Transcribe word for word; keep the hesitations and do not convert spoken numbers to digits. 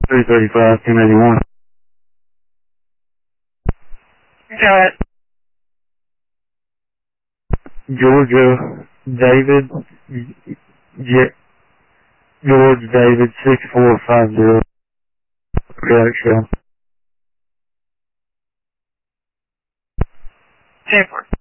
three thirty-five, ten eighty-one. Got it. Georgia, David, J- George David, six four five zero. Correct, show. ten four.